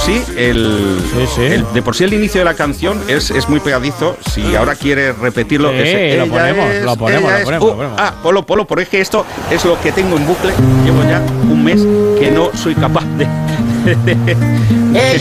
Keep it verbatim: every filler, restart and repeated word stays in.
sí el, Sí, sí. el de por sí el inicio de la canción es, es muy pegadizo. Si ahora quieres repetirlo, Sí, es, lo ella ponemos, es, lo ponemos, ella lo es- ponemos, uh, lo ponemos. Ah, polo, polo, porque es que esto es lo que tengo en bucle. Llevo ya un mes que no soy capaz de. de- de- Ella